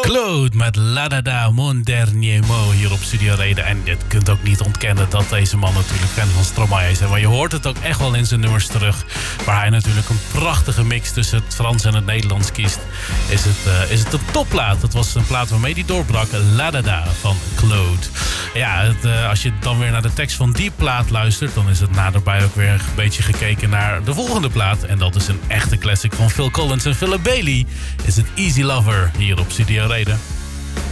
Claude met La Da Da Mon Dernier Mot hier op Studio Reden. En je kunt ook niet ontkennen dat deze man natuurlijk fan van Stromae is. Maar je hoort het ook echt wel in zijn nummers terug. Waar hij natuurlijk een prachtige mix tussen het Frans en het Nederlands kiest. Is het een topplaat. Het was een plaat waarmee hij doorbrak. La Da Da van Claude. Ja, als je dan weer naar de tekst van die plaat luistert, dan is het naderbij ook weer een beetje gekeken naar de volgende plaat. En dat is een echte classic van Phil Collins en Philip Bailey. Is het Easy Lover hier op Studio Reden.